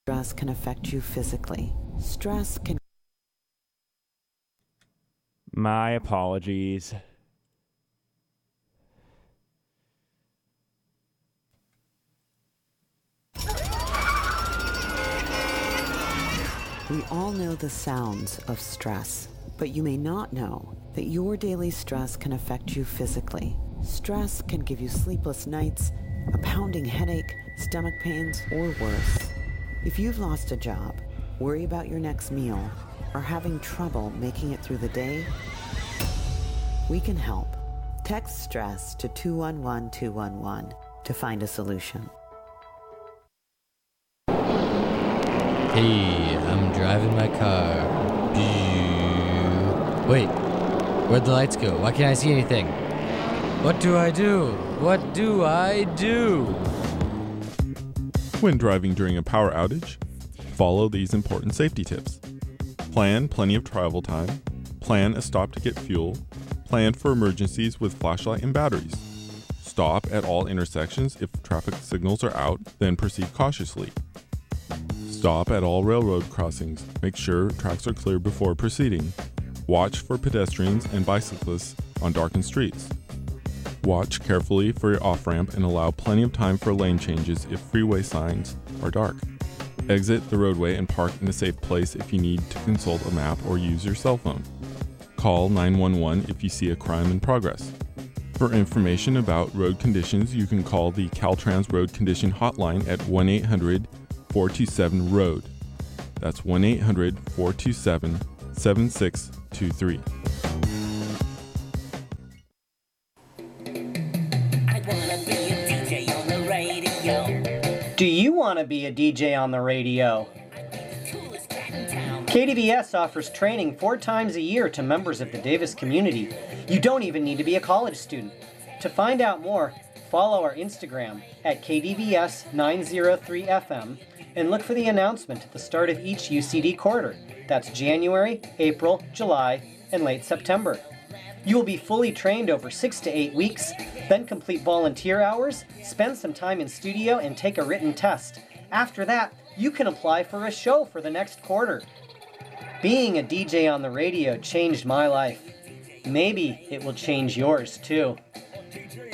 Stress can affect you physically. Stress can... My apologies. We all know the sounds of stress, but you may not know that your daily stress can affect you physically. Stress can give you sleepless nights, a pounding headache, stomach pains, or worse. If you've lost a job, worry about your next meal, or having trouble making it through the day, we can help. Text stress to 211211 to find a solution. Hey, I'm driving my car. Wait, where'd the lights go? Why can't I see anything? What do I do? What do I do? When driving during a power outage, follow these important safety tips. Plan plenty of travel time. Plan a stop to get fuel. Plan for emergencies with flashlight and batteries. Stop at all intersections if traffic signals are out, then proceed cautiously. Stop at all railroad crossings. Make sure tracks are clear before proceeding. Watch for pedestrians and bicyclists on darkened streets. Watch carefully for your off-ramp and allow plenty of time for lane changes if freeway signs are dark. Exit the roadway and park in a safe place if you need to consult a map or use your cell phone. Call 911 if you see a crime in progress. For information about road conditions, you can call the Caltrans Road Condition Hotline at 1-800-427-ROAD. That's 1-800-427-7623. Do you want to be a DJ on the radio? KDVS offers training 4 times a year to members of the Davis community. You don't even need to be a college student. To find out more, follow our Instagram at KDVS903FM and look for the announcement at the start of each UCD quarter. That's January, April, July, and late September. You will be fully trained over 6 to 8 weeks, then complete volunteer hours, spend some time in studio, and take a written test. After that, you can apply for a show for the next quarter. Being a DJ on the radio changed my life. Maybe it will change yours too.